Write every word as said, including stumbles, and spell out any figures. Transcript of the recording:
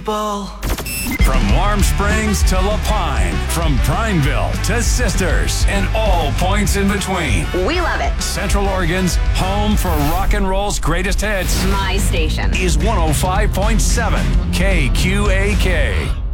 people. From Warm Springs to La Pine, from Prineville to Sisters, and all points in between. We love it. Central Oregon's home for rock and roll's greatest hits My station is one oh five point seven K Q A K.